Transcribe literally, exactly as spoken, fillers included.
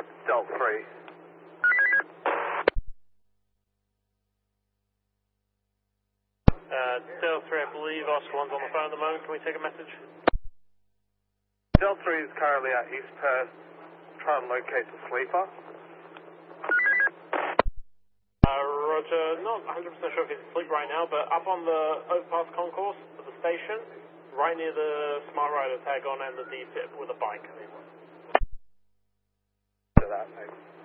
Roger, Delta three. Uh, Delta three, I believe Oscar one's on the phone at the moment. Can we take a message? Delta three is currently at East Perth, trying to locate the sleeper. Uh, Roger, not one hundred percent sure if he's asleep right now, but up on the overpass concourse of the station, right near the Smart Rider tag on and the D-tip with a bike. To that, thanks.